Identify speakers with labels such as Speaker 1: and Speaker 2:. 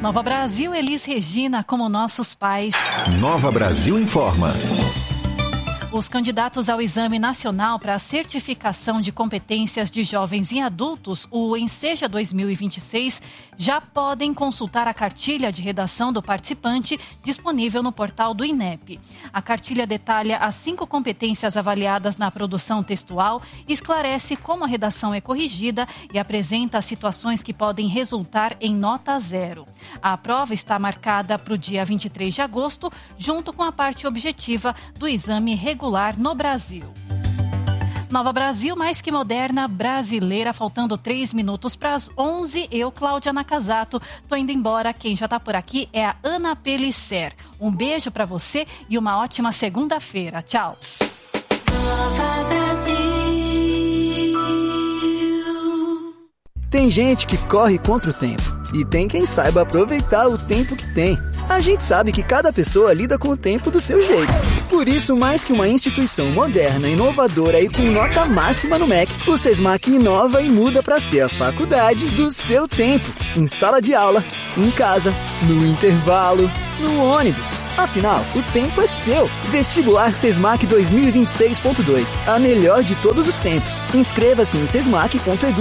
Speaker 1: Nova Brasil, Elis Regina, como nossos pais.
Speaker 2: Nova Brasil informa.
Speaker 1: Os candidatos ao Exame Nacional para a Certificação de Competências de Jovens e Adultos, o Enseja 2026, já podem consultar a cartilha de redação do participante disponível no portal do INEP. A cartilha detalha as 5 competências avaliadas na produção textual, esclarece como a redação é corrigida e apresenta as situações que podem resultar em nota 0. A prova está marcada para o dia 23 de agosto, junto com a parte objetiva do exame regular no Brasil. Nova Brasil, mais que moderna, brasileira, faltando 3 minutos para as 11. Eu, Cláudia Nakazato, tô indo embora. Quem já tá por aqui é a Ana Pellicer. Um beijo para você e uma ótima segunda-feira. Tchau.
Speaker 3: Nova Brasil.
Speaker 4: Tem gente que corre contra o tempo e tem quem saiba aproveitar o tempo que tem. A gente sabe que cada pessoa lida com o tempo do seu jeito. Por isso, mais que uma instituição moderna, inovadora e com nota máxima no MEC, o SESMAC inova e muda para ser a faculdade do seu tempo. Em sala de aula, em casa, no intervalo, no ônibus. Afinal, o tempo é seu. Vestibular SESMAC 2026.2. A melhor de todos os tempos. Inscreva-se em sesmac.edu.